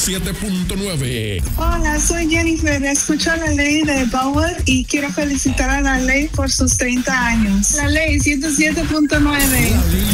107.9. Hola, soy Jennifer. Escucho a la ley de Power y quiero felicitar a la ley por sus 30 años. La ley 107.9.